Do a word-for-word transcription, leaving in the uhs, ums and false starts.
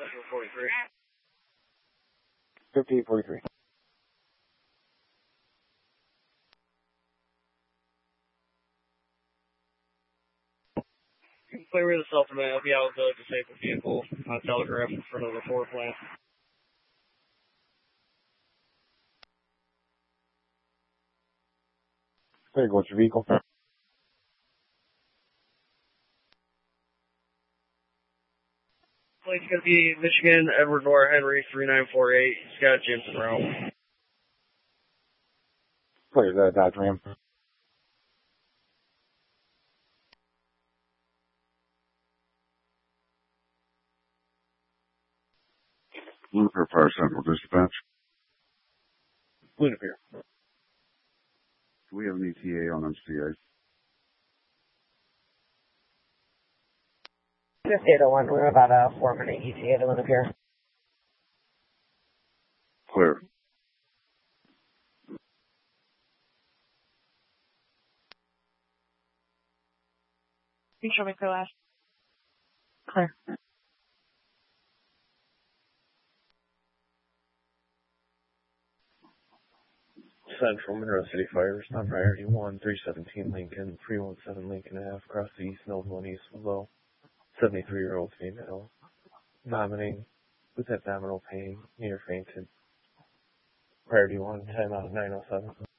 forty-three. fifty-eight forty-three. Clear with the self-command. I'll be out with the disabled vehicle on Telegraph in front of the floor plan. There you go, what's your vehicle? Plate's going to be Michigan, Edward Noir Henry, three nine four eight, Scott Jameson Route. Clear that Dodge Ram. Lunapier Fire Central Dispatch. Lunapier. Do we have an E T A on M C A? fifty-eight oh one, we're about a four minute E T A to Lunapier. Clear. You show me clear last. Clear. Central Monroe City Fires, on priority one, three seventeen Lincoln, three one seven Lincoln Ave, across the east, Mills one East, below, seventy-three-year-old female, vomiting, with abdominal pain, near fainted. Priority one, time out nine oh seven.